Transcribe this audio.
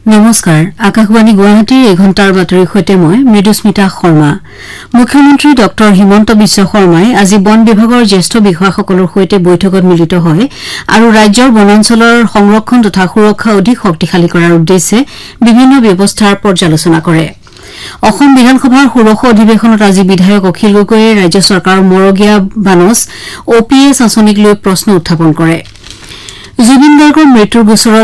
নমস্কাৰ আকাশবাণী গুৱাহাটীৰ এঘণ্টাৰ বাতৰিৰ সৈতে মই মৃদুস্মিতা শৰ্মা মুখ্যমন্ত্ৰী ডক্টৰ হিমন্ত বিশ্ব শৰ্মাই আজি বন বিভাগৰ জ্যেষ্ঠ বিষয়াসকলৰ সৈতে বৈঠকত মিলিত হয় আৰু ৰাজ্যৰ বনাঞ্চলৰ সংৰক্ষণ তথা সুৰক্ষা অধিক শক্তিশালী কৰাৰ উদ্দেশ্যে বিভিন্ন ব্যৱস্থাৰ পৰ্যালোচনা কৰে অসম বিধানসভাৰ ষোড়শ অধিৱেশনত আজি বিধায়ক অখিল গগৈয়ে ৰাজ্য চৰকাৰৰ মৰগীয়া বানচ OPS আঁচনিক লৈ প্ৰশ্ন উত্থাপন কৰে জুবিন গাৰ্গৰ মৃত্যুৰ গোচৰত